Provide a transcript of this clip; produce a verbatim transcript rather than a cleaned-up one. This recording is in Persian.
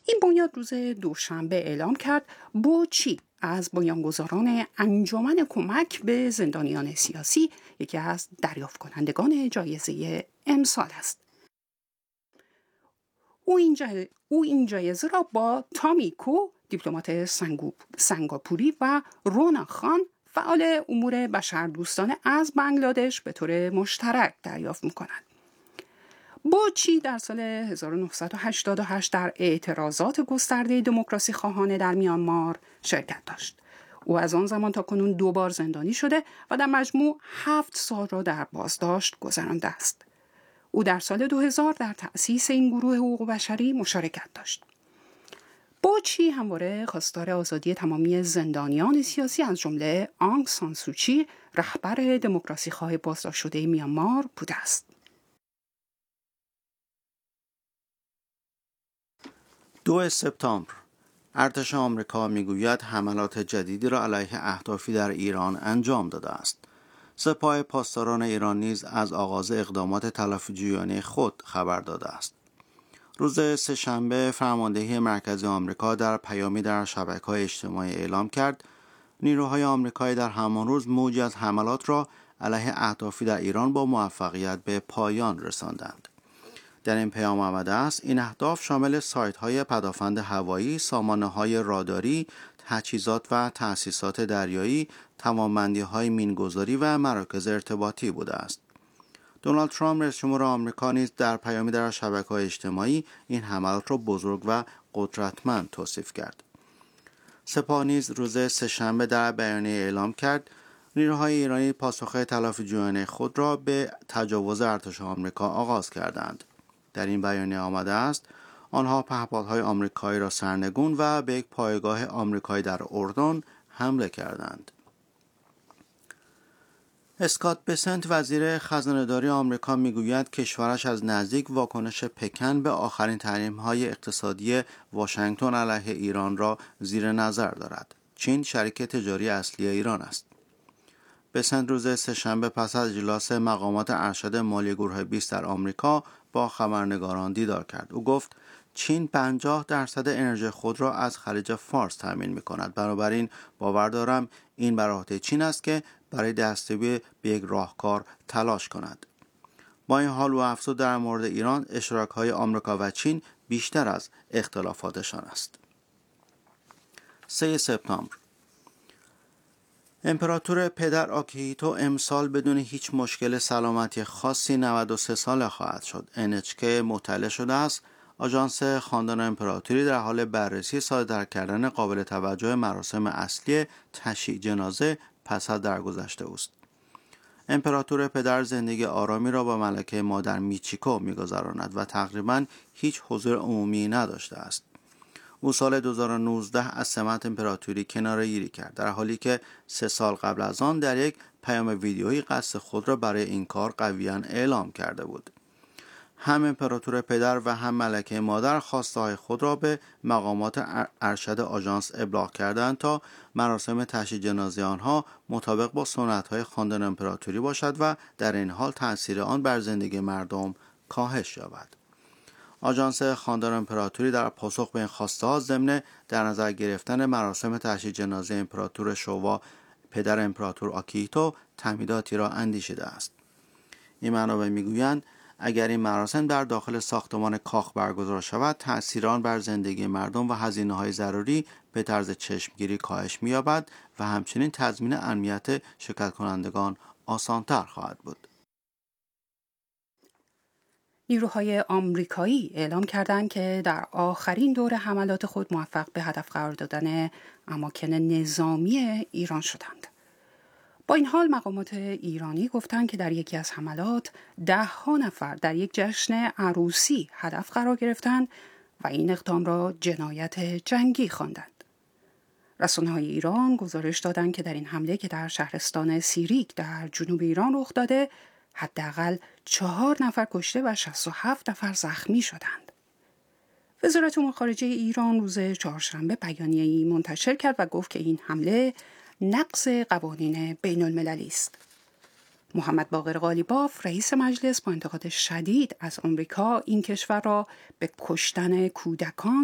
این بنیاد روز دوشنبه اعلام کرد بو چی از بنیانگذاران انجمن کمک به زندانیان سیاسی یکی از دریافت کنندگان جایزه امسال است. او این, جای... او این جایزه را با تامی کو دیپلمات سنگو... سنگاپوری و رونا خان فعال امور بشردوستانه از بنگلادش به طور مشترک دریافت می‌کند. بو چی در سال هزار و نهصد و هشتاد و هشت در اعتراضات گسترده دموکراسی خواهانه در میانمار شرکت داشت. او از آن زمان تا کنون دو بار زندانی شده و در مجموع هفت سال را در بازداشت گذرانده است. او در سال دو هزار در تأسیس این گروه حقوق بشری مشارکت داشت. بو چی همواره خواستار آزادی تمامی زندانیان سیاسی از جمله آنگ سان سو چی رهبر دموکراسی خواه بازداشت شده میانمار بوده است. دو سپتامبر ارتش آمریکا میگوید حملات جدیدی را علیه اهدافی در ایران انجام داده است. سپاه پاسداران ایران نیز از آغاز اقدامات تلافی‌جویانه خود خبر داده است. روز سه‌شنبه فرماندهی مرکزی آمریکا در پیامی در شبکه‌های اجتماعی اعلام کرد نیروهای آمریکایی در همان روز موجی از حملات را علیه اهدافی در ایران با موفقیت به پایان رساندند. در این پیام آمده است این اهداف شامل سایت‌های پدافند هوایی، سامانه‌های راداری، تجهیزات و تأسیسات دریایی، توانمندی‌های مینگذاری و مراکز ارتباطی بوده است. دونالد ترامپ رئیس جمهور آمریکا نیز در پیامی در شبکه‌های اجتماعی این حملات را بزرگ و قدرتمند توصیف کرد. سپاه نیز روز سه‌شنبه در بیانیه اعلام کرد نیروهای ایرانی پاسخ تلافی‌جویانه خود را به تجاوز ارتش آمریکا آغاز کردند. در این بیانیه آمده است آنها پهپادهای آمریکایی را سرنگون و به یک پایگاه آمریکایی در اردن حمله کردند. اسکات بسنت وزیر خزانه‌داری آمریکا میگوید کشورش از نزدیک واکنش پکن به آخرین تحریم‌های اقتصادی واشنگتن علیه ایران را زیر نظر دارد. چین شریک تجاری اصلی ایران است. بسنت روز سه‌شنبه پس از اجلاس مقامات ارشد مالی گروه بیست در آمریکا با خبرنگاران دیدار کرد. او گفت چین پنجاه درصد انرژی خود را از خلیج فارس تامین می‌کند. بنابراین باور دارم این بر عهده چین است که برای دستیابی به یک راهکار تلاش کند. با این حال او افزود در مورد ایران اشتراک‌های آمریکا و چین بیشتر از اختلافاتشان است. سوم سپتامبر امپراتور پدر آکیهیتو امسال بدون هیچ مشکل سلامتی خاصی نود و سه ساله خواهد شد. ان اچ کی مطلع شده است آژانس خاندان امپراتوری در حال بررسی صادر کردن قابل توجه مراسم اصلی تشییع جنازه پس از درگذشته اوست. امپراتور پدر زندگی آرامی را با ملکه مادر میچیکو می‌گذراند و تقریباً هیچ حضور عمومی نداشته است. او سال دو هزار و نوزده از سمت امپراتوری کناره‌گیری کرد، در حالی که سه سال قبل از آن در یک پیام ویدیویی قصد خود را برای این کار قویاً اعلام کرده بود. هم امپراتور پدر و هم ملکه مادر خواسته‌های خود را به مقامات ارشد آژانس ابلاغ کردند تا مراسم تشییع جنازه آنها مطابق با سنت‌های خاندان امپراتوری باشد و در این حال تأثیر آن بر زندگی مردم کاهش یابد. آژانس خاندان امپراتوری در پاسخ به این خواسته‌ها ضمن در نظر گرفتن مراسم تشییع جنازه امپراتور شوا پدر امپراتور آکیهیتو تمهیداتی را اندیشیده است. این منابع میگویند اگر این مراسم در داخل ساختمان کاخ برگزار شود، تأثیر آن بر زندگی مردم و هزینه‌های ضروری به طرز چشمگیری کاهش می‌یابد و همچنین تضمین امنیت شرکت کنندگان آسان‌تر خواهد بود. نیروهای آمریکایی اعلام کردند که در آخرین دور حملات خود موفق به هدف قرار دادن اماکن نظامی ایران شدند. با این حال مقامات ایرانی گفتند که در یکی از حملات ده ها نفر در یک جشن عروسی هدف قرار گرفتند و این اقدام را جنایت جنگی خواندند. رسانه‌های ایران گزارش دادند که در این حمله که در شهرستان سیریک در جنوب ایران رخ داده حداقل چهار نفر کشته و شصت و هفت نفر زخمی شدند. وزارت امور خارجه ایران روز چهارشنبه بیانیه‌ای منتشر کرد و گفت که این حمله نقض قوانین بین المللی است. محمد باقر قالیباف رئیس مجلس با انتقاد شدید از آمریکا این کشور را به کشتن کودکان